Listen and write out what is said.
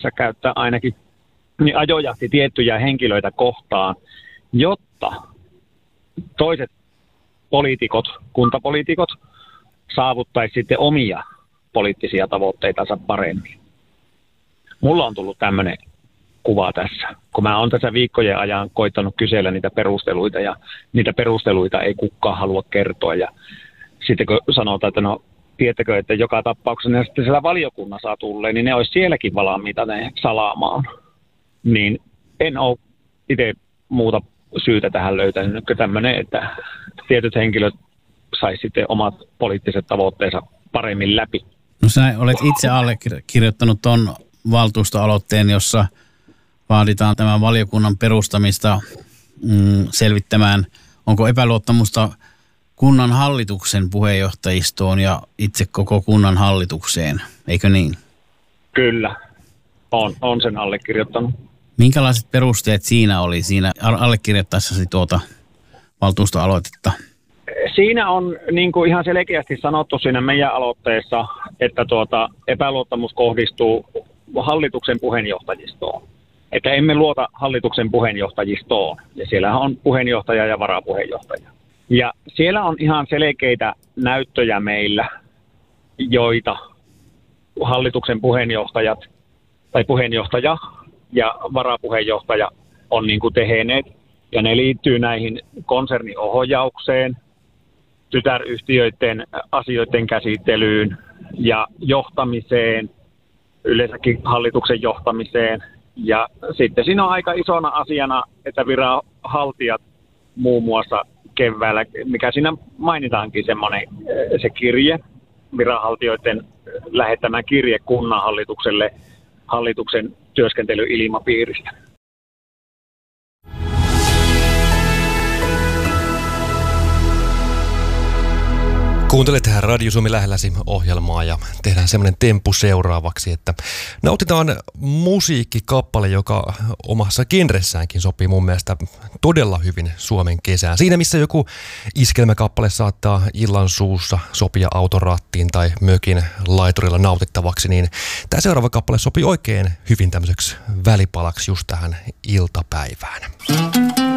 vaalipiirissä käyttää ainakin, niin ajojahti tiettyjä henkilöitä kohtaan, jotta toiset poliitikot, kuntapoliitikot, saavuttaisi sitten omia poliittisia tavoitteitansa paremmin. Mulla on tullut tämmöinen kuva tässä, kun mä oon tässä viikkojen ajan koittanut kysellä niitä perusteluita, ja niitä perusteluita ei kukaan halua kertoa, ja sitten kun sanotaan, että no, tiettäkö, että joka tapauksessa ne sitten siellä valiokunnassa tulee, niin ne olisi sielläkin valmiita ne salaamaan. Niin en ole itse muuta syytä tähän löytänyt kuin tämmöinen, että tietyt henkilöt saisi sitten omat poliittiset tavoitteensa paremmin läpi. No sä olet itse allekirjoittanut ton valtuustoaloitteen, jossa vaaditaan tämän valiokunnan perustamista selvittämään, onko epäluottamusta kunnan hallituksen puheenjohtajistoon ja itse koko kunnan hallitukseen, eikö niin? Kyllä, on sen allekirjoittanut. Minkälaiset perusteet siinä oli siinä allekirjoittaessasi tuota valtuustoaloitetta? Siinä on niin kuin ihan selkeästi sanottu siinä meidän aloitteessa, että epäluottamus kohdistuu hallituksen puheenjohtajistoon. Että emme luota hallituksen puheenjohtajistoon. Ja siellähän on puheenjohtaja ja varapuheenjohtaja. Ja siellä on ihan selkeitä näyttöjä meillä, joita hallituksen puheenjohtajat tai puheenjohtaja ja varapuheenjohtaja on niin kuin tehneet. Ja ne liittyy näihin konserniohjaukseen, tytäryhtiöiden asioiden käsittelyyn ja johtamiseen, yleensäkin hallituksen johtamiseen. Ja sitten siinä on aika isona asiana, että viranhaltijat muun muassa keväällä, mikä siinä mainitaankin semmoinen se kirje, viranhaltijoiden lähettämä kirje kunnanhallitukselle hallituksen työskentelyilmapiiristä. Kuuntelet tähän Radio Suomi lähelläsi -ohjelmaa ja tehdään semmoinen temppu seuraavaksi, että nautitaan musiikkikappale, joka omassa genressäänkin sopii mun mielestä todella hyvin Suomen kesään. Siinä missä joku iskelmäkappale saattaa illan suussa sopia autorattiin tai mökin laiturilla nautittavaksi, niin tämä seuraava kappale sopii oikein hyvin tämmöiseksi välipalaksi just tähän iltapäivään.